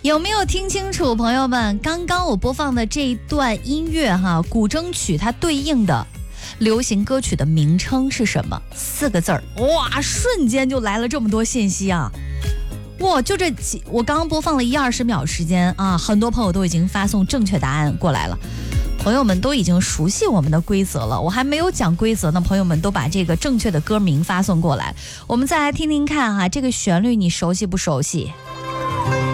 有没有听清楚，朋友们？刚刚我播放的这一段音乐哈，古筝曲它对应的流行歌曲的名称是什么？4个字儿。哇，瞬间就来了这么多信息啊！哇，就我刚刚播放了20秒时间啊，很多朋友都已经发送正确答案过来了。朋友们都已经熟悉我们的规则了，我还没有讲规则呢，朋友们都把这个正确的歌名发送过来。我们再来听听看哈，这个旋律你熟悉不熟悉？